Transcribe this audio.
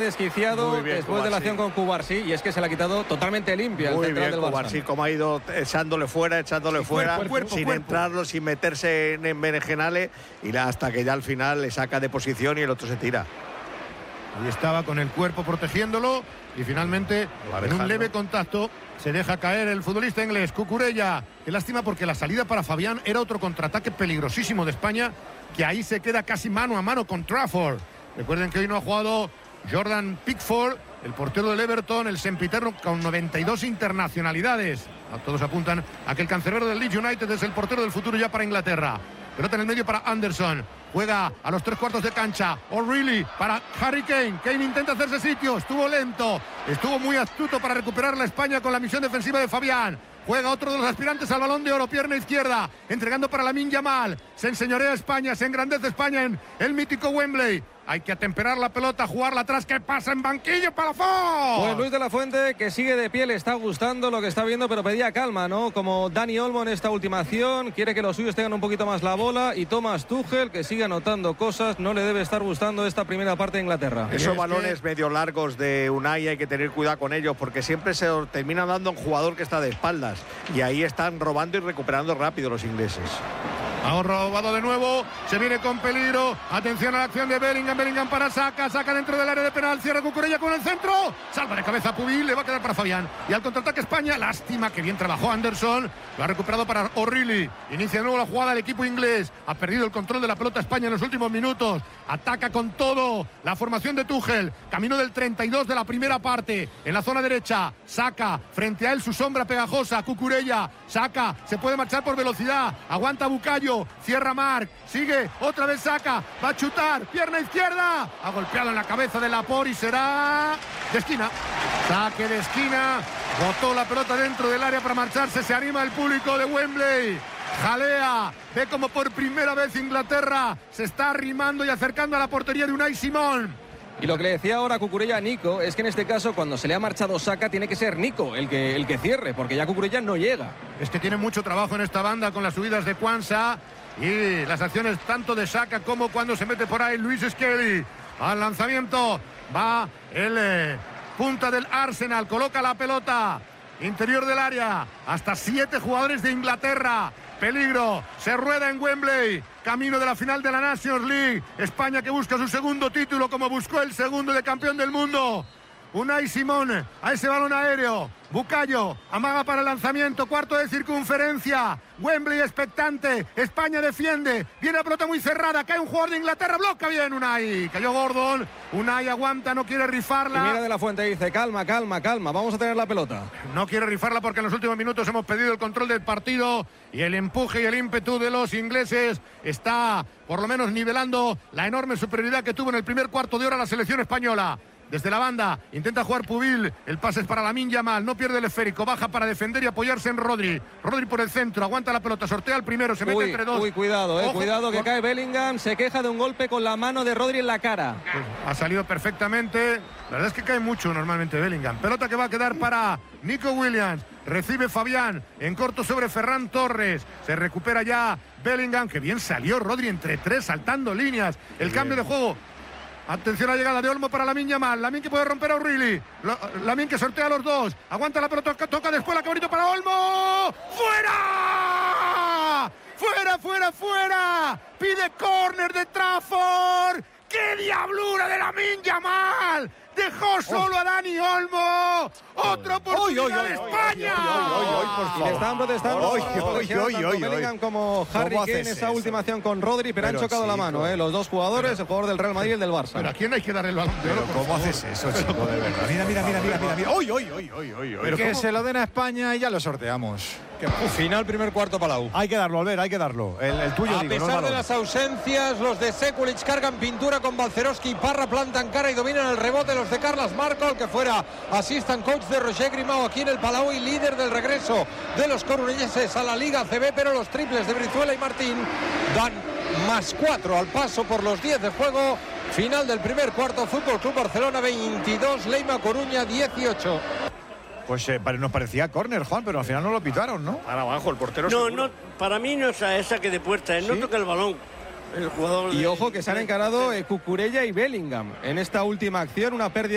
desquiciado después de la acción con Cubarsí, y es que se la ha quitado totalmente limpia. Muy el central bien, del Cubarsí, como ha ido echándole fuera, sin entrarlo, sin meterse en berenjenales, y hasta que ya al final le saca de posición y el otro se tira. Ahí estaba con el cuerpo protegiéndolo y finalmente en un leve contacto se deja caer el futbolista inglés Cucurella. Qué lástima, porque la salida para Fabián era otro contraataque peligrosísimo de España, que ahí se queda casi mano a mano con Trafford. Recuerden que hoy no ha jugado Jordan Pickford, el portero del Everton, el sempiterno, con 92 internacionalidades. A todos apuntan a que el cancerbero del Leeds United es el portero del futuro ya para Inglaterra. Pelota en el medio para Anderson. Juega a los 3/4 de cancha. O'Reilly para Harry Kane. Kane intenta hacerse sitio. Estuvo lento. Estuvo muy astuto para recuperar la España con la misión defensiva de Fabián. Juega otro de los aspirantes al Balón de Oro, pierna izquierda, entregando para Lamine Yamal. Se enseñorea España, se engrandece España en el mítico Wembley. Hay que atemperar la pelota, jugarla atrás. ¿Qué pasa en banquillo, Palafón? Pues Luis de la Fuente, que sigue de pie, le está gustando lo que está viendo, pero pedía calma, ¿no? Como Dani Olmo en esta última acción, quiere que los suyos tengan un poquito más la bola, y Thomas Tuchel, que sigue anotando cosas, no le debe estar gustando esta primera parte de Inglaterra. Esos balones medio largos de Unai hay que tener cuidado con ellos, porque siempre se termina dando a un jugador que está de espaldas, y ahí están robando y recuperando rápido los ingleses. Ha robado de nuevo, se viene con peligro. Atención a la acción de Bellingham para Saka dentro del área de penal, cierra Cucurella con el centro, salva de cabeza Pubil, le va a quedar para Fabián. Y al contraataque España, lástima, que bien trabajó Anderson, lo ha recuperado para O'Reilly. Inicia de nuevo la jugada del equipo inglés, ha perdido el control de la pelota España en los últimos minutos. Ataca con todo la formación de Tuchel, camino del 32 de la primera parte, en la zona derecha. Saka, frente a él su sombra pegajosa, Cucurella. Saka se puede marchar por velocidad, aguanta Bucayo, cierra Marc, sigue otra vez Saka, va a chutar, pierna izquierda, ha golpeado en la cabeza de Laporte y será de esquina. Saque de esquina, botó la pelota dentro del área para marcharse. Se anima el público de Wembley, jalea, ve como por primera vez Inglaterra se está arrimando y acercando a la portería de Unai Simón. Y lo que le decía ahora Cucurella a Nico es que en este caso, cuando se le ha marchado Saka, tiene que ser Nico el que cierre, porque ya Cucurella no llega. Es que tiene mucho trabajo en esta banda con las subidas de Quansah y las acciones tanto de Saka como cuando se mete por ahí Luis Skelly. Al lanzamiento va el punta del Arsenal, coloca la pelota interior del área, hasta 7 jugadores de Inglaterra. Peligro, se rueda en Wembley, camino de la final de la Nations League. España, que busca su segundo título, como buscó el segundo de campeón del mundo. Unai Simón a ese balón aéreo. Bucayo amaga para el lanzamiento, cuarto de circunferencia. Wembley expectante, España defiende, viene la pelota muy cerrada, cae un jugador de Inglaterra, bloca bien Unai, cayó Gordon, Unai aguanta, no quiere rifarla. Y mira de la Fuente, dice calma, vamos a tener la pelota. No quiere rifarla porque en los últimos minutos hemos pedido el control del partido y el empuje y el ímpetu de los ingleses está por lo menos nivelando la enorme superioridad que tuvo en el primer cuarto de hora la selección española. Desde la banda intenta jugar Pubil, el pase es para Lamine Yamal, no pierde el esférico, baja para defender y apoyarse en Rodri. Rodri por el centro, aguanta la pelota, sortea el primero, se mete entre dos. Cuidado, ojo, cuidado que cae Bellingham, se queja de un golpe con la mano de Rodri en la cara. Pues ha salido perfectamente, la verdad es que cae mucho normalmente Bellingham. Pelota que va a quedar para Nico Williams, recibe Fabián en corto sobre Ferran Torres, se recupera ya Bellingham, que bien salió Rodri entre 3 saltando líneas, el cambio de juego. Atención a la llegada de Olmo para Lamine Yamal. Lamine que puede romper a O'Reilly. Lamine que sortea a los dos. Aguanta la pelota, toca después la cabrito para Olmo. ¡Fuera! ¡Fuera! Pide córner de Trafford. ¡Qué diablura de Lamine Yamal! Dejó solo a Dani Olmo. Otra oportunidad de España. Y le estaban protestando tanto Bellingham como Harry Kane en esa última acción con Rodri, pero han chocado la mano, los dos jugadores, el jugador del Real Madrid y el del Barça. Pero ¿a quién hay que darle el balón de oro? ¿Cómo haces eso, chico? De verdad. Mira. ¡Uy! Que se lo den a España y ya lo sorteamos. Final primer cuarto Palau. Hay que darlo, Albert, hay que darlo. El tuyo, a pesar de las ausencias, los de Sekulic cargan pintura con Balcerowski y Parra, plantan cara y dominan el rebote los de Carles Marco, que fuera assistant coach de Roger Grimau aquí en el Palau y líder del regreso de los corunelleses a la Liga CB, pero los triples de Brizuela y Martín dan +4 al paso por los 10 de juego. Final del primer cuarto, Fútbol Club Barcelona 22, Leima Coruña 18. Pues nos parecía córner, Juan, pero al final no lo pitaron, ¿no? Para abajo, el portero. No, para mí no es esa que de puerta, él no toca el balón. El jugador y ojo que se han encarado Cucurella y Bellingham en esta última acción, una pérdida